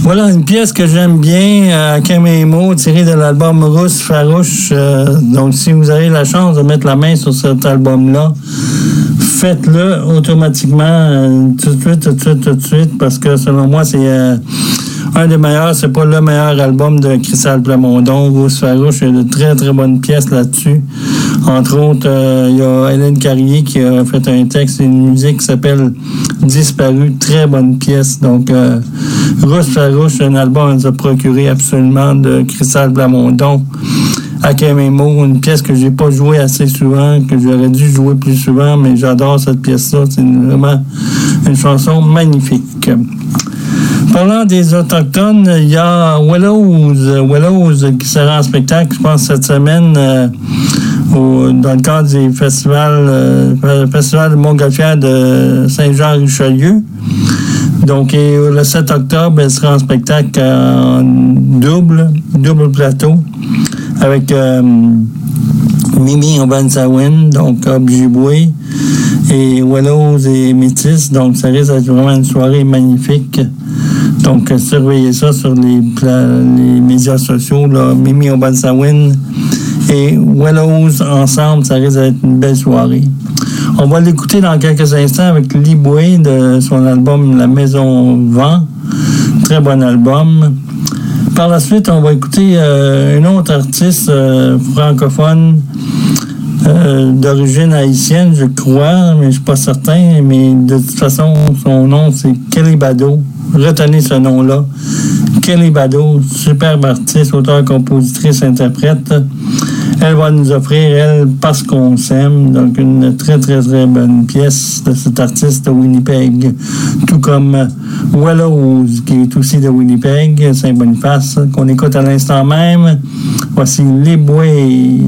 Voilà une pièce que j'aime bien, à Camémo, tirée de l'album Rousse Farouche. Donc, si vous avez la chance de mettre la main sur cet album-là, faites-le automatiquement, tout de suite, parce que selon moi, c'est un des meilleurs, c'est pas le meilleur album de Cristal Plamondon. Rousse Farouche, il y a de très, très bonnes pièces là-dessus. Entre autres, il y a Hélène Carrier qui a fait un texte et une musique qui s'appelle Disparu. Très bonne pièce. Donc, Rousse Farouche, un album à nous a procuré absolument de Cristal Plamondon à Camémo. Une pièce que j'ai pas jouée assez souvent, que j'aurais dû jouer plus souvent, mais j'adore cette pièce-là. C'est vraiment une chanson magnifique. Parlant des Autochtones, il y a Willows qui sera en spectacle, je pense, cette semaine dans le cadre du festival de Montgolfière de Saint-Jean-Richelieu. Donc, le 7 octobre, elle sera en spectacle en double plateau avec Mimi Obansawin, donc Ojibwe, et Willows et Métis. Donc, ça risque d'être vraiment une soirée magnifique. Donc, surveillez ça sur les médias sociaux, là, Mimi Obansawin et Willows ensemble, ça risque d'être une belle soirée. On va l'écouter dans quelques instants avec Liboué de son album La Maison Vent. Très bon album. Par la suite, on va écouter une autre artiste francophone d'origine haïtienne, je crois, mais je ne suis pas certain. Mais de toute façon, son nom, c'est Kelly Bado. Retenez ce nom-là. Kelly Bado, superbe artiste, auteur, compositrice, interprète. Elle va nous offrir, elle, Parce qu'on s'aime, donc une très, très, très bonne pièce de cet artiste de Winnipeg. Tout comme Willows, qui est aussi de Winnipeg, Saint-Boniface, qu'on écoute à l'instant même. Voici Les Bois.